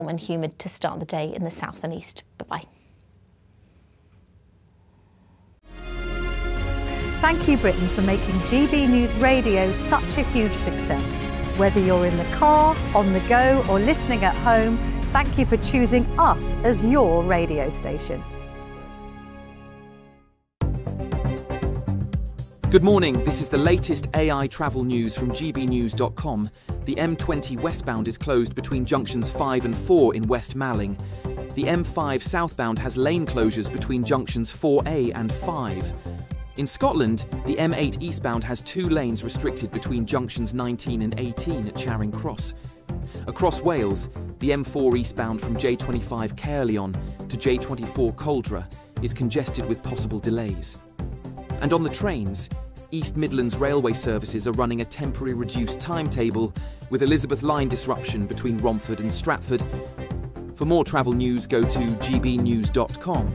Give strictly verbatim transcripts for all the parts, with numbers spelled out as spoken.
and humid to start the day in the south and east. Bye-bye. Thank you, Britain, for making G B News Radio such a huge success. Whether you're in the car, on the go, or listening at home, thank you for choosing us as your radio station. Good morning, this is the latest A I travel news from G B news dot com. The M twenty westbound is closed between junctions five and four in West Malling. The M five southbound has lane closures between junctions four A and five. In Scotland, the M eight eastbound has two lanes restricted between junctions nineteen and eighteen at Charing Cross. Across Wales, the M four eastbound from J twenty-five Caerleon to J twenty-four Coldra is congested with possible delays. And on the trains, East Midlands Railway services are running a temporary reduced timetable with Elizabeth Line disruption between Romford and Stratford. For more travel news, go to G B news dot com.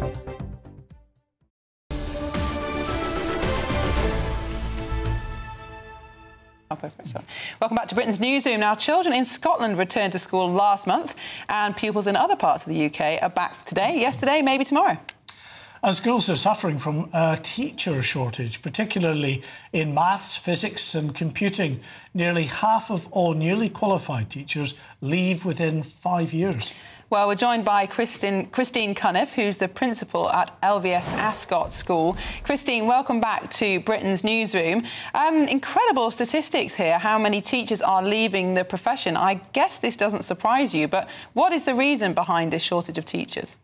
Welcome back to Britain's Newsroom. Now, children in Scotland returned to school last month, and pupils in other parts of the U K are back today, yesterday, maybe tomorrow. And schools are suffering from a teacher shortage, particularly in maths, physics and computing. Nearly half of all newly qualified teachers leave within five years. Well, we're joined by Christine, Christine Cunniff, who's the principal at L V S Ascot School. Christine, welcome back to Britain's Newsroom. Um, incredible statistics here, how many teachers are leaving the profession. I guess this doesn't surprise you, but what is the reason behind this shortage of teachers?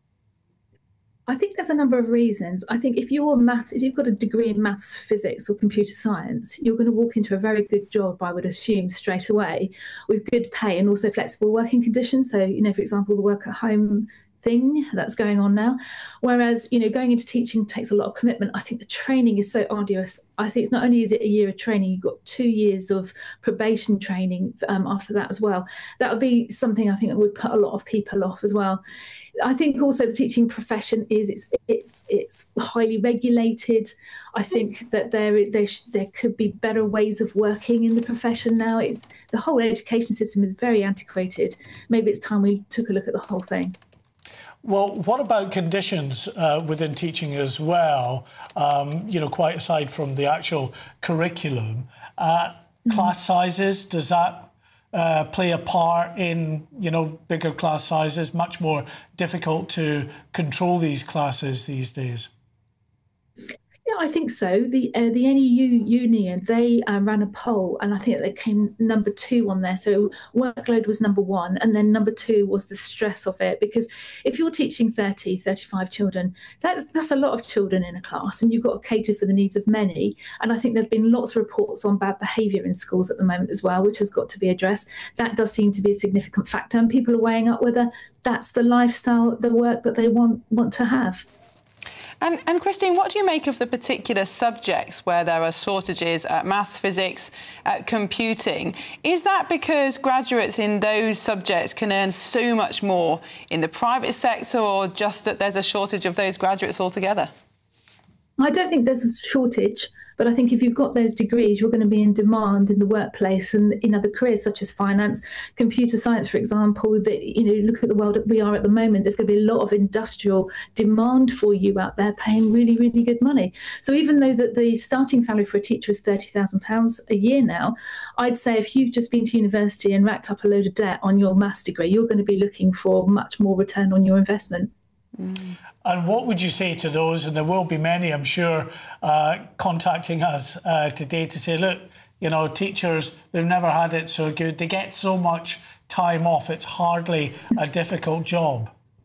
I think there's a number of reasons. I think if you're maths, if you've got a degree in maths, physics or computer science, you're going to walk into a very good job, I would assume, straight away, with good pay and also flexible working conditions. So, you know, for example, the work at home thing that's going on now. Whereas, you know, going into teaching takes a lot of commitment. I think the training is so arduous. I think not only is it a year of training, you've got two years of probation training um, after that as well. That would be something I think that would put a lot of people off as well. I think also the teaching profession is it's it's it's highly regulated. I think that there there there could be better ways of working in the profession now. It's the whole education system is very antiquated. Maybe it's time we took a look at the whole thing. Well, what about conditions uh, within teaching as well? Um, you know, quite aside from the actual curriculum, uh, mm-hmm. class sizes, does that uh, play a part in, you know, bigger class sizes? Much more difficult to control these classes these days. Yeah, I think so. The uh, the N E U union, they uh, ran a poll, and I think they came number two on there. So workload was number one, and then number two was the stress of it. Because if you're teaching thirty, thirty-five children, that's, that's a lot of children in a class, and you've got to cater for the needs of many. And I think there's been lots of reports on bad behaviour in schools at the moment as well, which has got to be addressed. That does seem to be a significant factor, and people are weighing up whether that's the lifestyle, the work that they want want to have. And, and Christine, what do you make of the particular subjects where there are shortages at maths, physics, at computing? Is that because graduates in those subjects can earn so much more in the private sector, or just that there's a shortage of those graduates altogether? I don't think there's a shortage. But I think if you've got those degrees, you're going to be in demand in the workplace and in other careers such as finance, computer science, for example. That, you know, look at the world that we are at the moment. There's going to be a lot of industrial demand for you out there, paying really, really good money. So even though that the starting salary for a teacher is thirty thousand pounds a year now, I'd say if you've just been to university and racked up a load of debt on your maths degree, you're going to be looking for much more return on your investment. Mm. And what would you say to those, and there will be many, I'm sure, uh, contacting us uh, today to say, look, you know, teachers, they've never had it so good. They get so much time off. It's hardly a difficult job.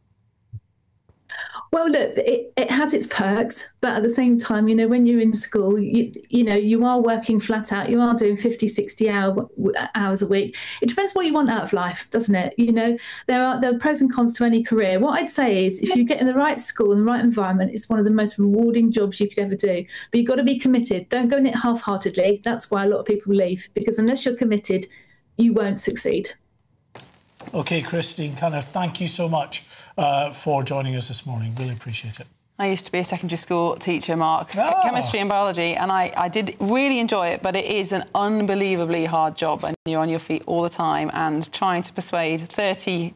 Well, look, it, it has its perks, but at the same time, you know, when you're in school, you, you know, you are working flat out. You are doing fifty, sixty hour, hours a week. It depends what you want out of life, doesn't it? You know, there are there are pros and cons to any career. What I'd say is if you get in the right school and the right environment, it's one of the most rewarding jobs you could ever do. But you've got to be committed. Don't go in it half-heartedly. That's why a lot of people leave, because unless you're committed, you won't succeed. OK, Christine Cunniff, thank you so much uh, for joining us this morning. Really appreciate it. I used to be a secondary school teacher, Mark, Oh. chemistry and biology, and I, I did really enjoy it, but it is an unbelievably hard job, and you're on your feet all the time, and trying to persuade thirty